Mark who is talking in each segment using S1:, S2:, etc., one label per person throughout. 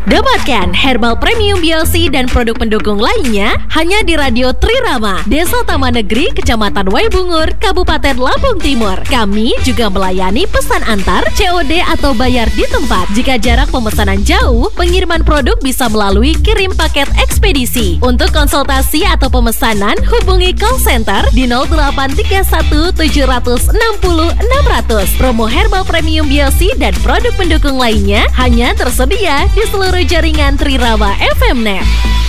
S1: Dapatkan Herbal Premium BLC dan produk pendukung lainnya hanya di Radio Trirama, Desa Taman Negeri, Kecamatan Waibungur, Kabupaten Lampung Timur. Kami juga melayani pesan antar, COD atau bayar di tempat. Jika jarak pemesanan jauh, pengiriman produk bisa melalui kirim paket ekspedisi. Untuk konsultasi atau pemesanan, hubungi call center di 0831 760 600. Promo Herbal Premium BLC dan produk pendukung lainnya hanya tersedia di seluruh jaringan Trirama FM Net.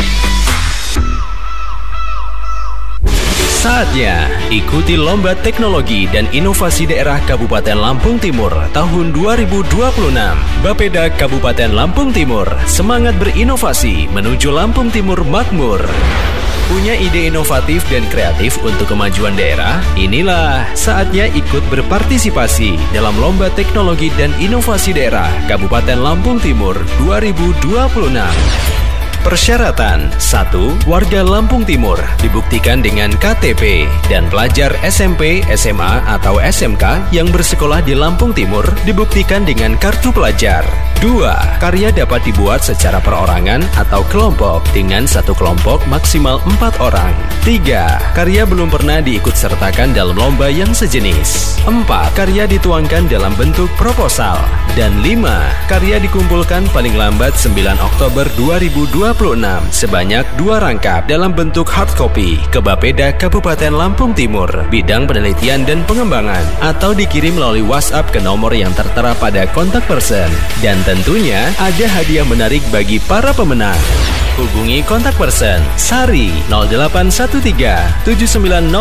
S2: Saatnya ikuti Lomba Teknologi dan Inovasi Daerah Kabupaten Lampung Timur tahun 2026. Bapeda Kabupaten Lampung Timur, semangat berinovasi menuju Lampung Timur makmur. Punya ide inovatif dan kreatif untuk kemajuan daerah? Inilah saatnya ikut berpartisipasi dalam Lomba Teknologi dan Inovasi Daerah Kabupaten Lampung Timur 2026. Persyaratan: 1. Warga Lampung Timur dibuktikan dengan KTP dan pelajar SMP, SMA, atau SMK yang bersekolah di Lampung Timur dibuktikan dengan kartu pelajar. 2. Karya dapat dibuat secara perorangan atau kelompok dengan satu kelompok maksimal 4 orang. 3. Karya belum pernah diikutsertakan dalam lomba yang sejenis. 4. Karya dituangkan dalam bentuk proposal. Dan 5. Karya dikumpulkan paling lambat 9 Oktober 2026 sebanyak 2 rangkap dalam bentuk hard copy ke Bapeda Kabupaten Lampung Timur bidang penelitian dan pengembangan atau dikirim melalui WhatsApp ke nomor yang tertera pada kontak person. Dan tentunya ada hadiah menarik bagi para pemenang. Hubungi kontak person Sari 0813 7900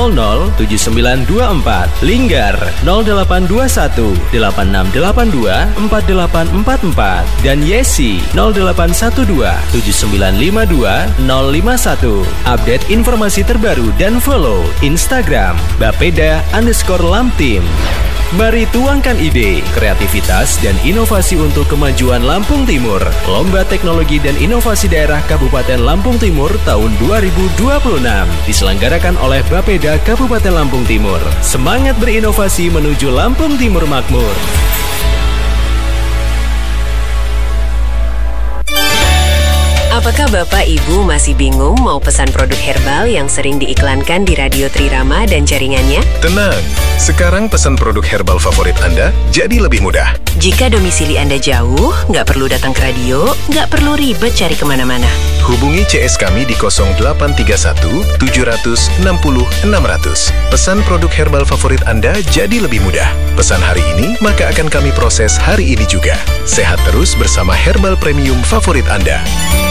S2: 7924, Linggar 0821 8682 4844, dan Yesi 0812 7952 051. Update informasi terbaru dan follow Instagram Bapeda_Lamtim. Mari tuangkan ide, kreativitas, dan inovasi untuk kemajuan Lampung Timur. Lomba Teknologi dan Inovasi Daerah Kabupaten Lampung Timur tahun 2026 diselenggarakan oleh Bapeda Kabupaten Lampung Timur. Semangat berinovasi menuju Lampung Timur makmur.
S3: Apakah Bapak Ibu masih bingung mau pesan produk herbal yang sering diiklankan di Radio Trirama dan jaringannya?
S4: Tenang, sekarang pesan produk herbal favorit Anda jadi lebih mudah.
S3: Jika domisili Anda jauh, nggak perlu datang ke radio, nggak perlu ribet cari kemana-mana.
S4: Hubungi CS kami di 0831 760 600. Pesan produk herbal favorit Anda jadi lebih mudah. Pesan hari ini, maka akan kami proses hari ini juga. Sehat terus bersama herbal premium favorit Anda.